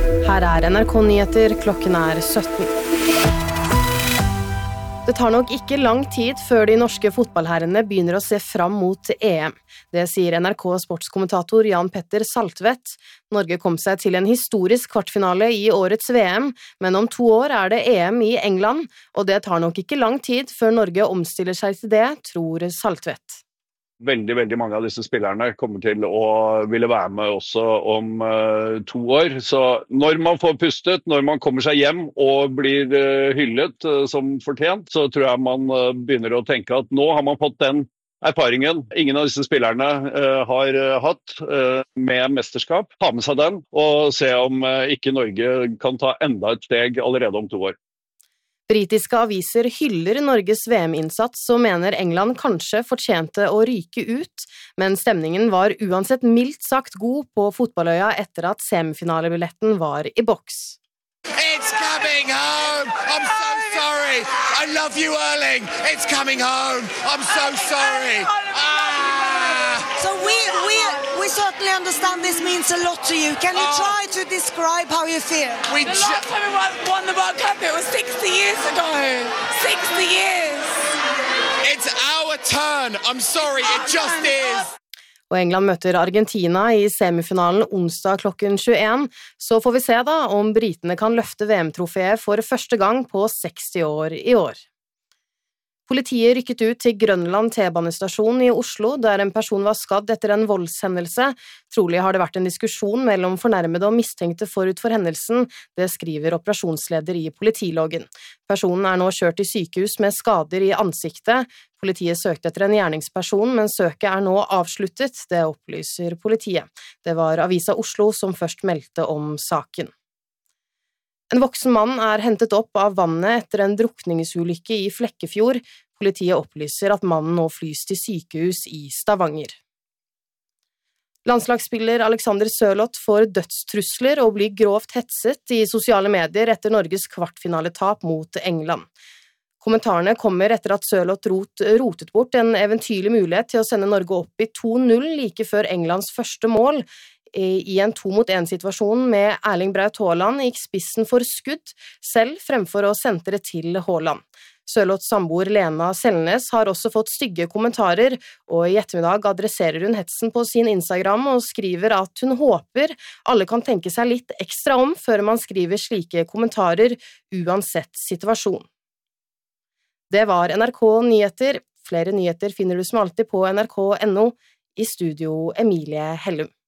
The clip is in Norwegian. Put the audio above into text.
Her NRK Nyheter, klokken 17. Det tar nok ikke lang tid før de norske fotballherrene begynner å se fram mot EM. Det sier NRK sportskommentator Jan Petter Saltvedt. Norge kom seg til en historisk kvartfinale i årets VM, men om 2 år er det EM i England, og det tar nok ikke lang tid før Norge omstiller seg til det, tror Saltvedt. Veldig mange av disse spillerne kommer til å ville være med også om 2 år. Så når man får pustet, når man kommer seg hjem og blir hyllet som fortjent, så tror jeg man begynner å tenke at nå har man fått den erfaringen ingen av disse spillerne har hatt med mesterskap. Ta med seg den og se om ikke Norge kan ta enda et steg allerede om 2 år. Britiske aviser hyller Norges VM-innsats og mener England kanskje fortjente å ryke ut, men stemningen var uansett mildt sagt god på fotballøya etter at semifinalebilletten var i boks. It's coming home! I'm so sorry! I love you, Erling! It's coming home! I'm so sorry! So we certainly understand this means a lot to you. Can you try to describe how you feel? The last time we won the World Cup, it was 60 years ago. 60 years! It's our turn! I'm sorry, it just is! Og England møter Argentina i semifinalen onsdag klokken 21, så får vi se da om britene kan løfte VM-trofeet for første gang på 60 år i år. Politiet rykket ut til Grønland T-banestasjon i Oslo, der en person var skadd etter en voldshendelse. Trolig har det vært en diskusjon mellom fornærmede og mistenkte forut for hendelsen, det skriver operasjonsleder i politiloggen. Personen er nå kjørt i sykehus med skader i ansiktet. Politiet søkte etter en gjerningsperson, men søket er nå avsluttet, det opplyser politiet. Det var Avisa Oslo som først meldte om saken. En voksen mann er hentet opp av vannet etter en drukningsulykke i Flekkefjord. Politiet opplyser at mannen nå flys til sykehus i Stavanger. Landslagsspiller Alexander Sørloth får dødstrusler og blir grovt hetset i sosiale medier etter Norges kvartfinaletap mot England. Kommentarene kommer etter at Sørloth rotet bort en eventyrlig mulighet til å sende Norge opp i 2-0 like før Englands første mål. I en 2-mot-1-situasjon med Erling Braut Haaland gikk spissen for skudd, selv fremfor å sentre til Haaland. Sørloths samboer Lena Selnes har også fått stygge kommentarer, og i ettermiddag adresserer hun hetsen på sin Instagram og skriver at hun håper alle kan tenke seg litt ekstra om før man skriver slike kommentarer, uansett situasjon. Det var NRK Nyheter. Flere nyheter finner du som alltid på nrk.no. I studio Emilie Hellum.